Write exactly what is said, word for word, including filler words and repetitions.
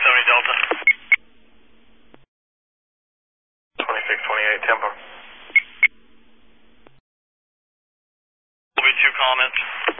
seventy Delta. twenty-six twenty-eight tempo. Will be two comments.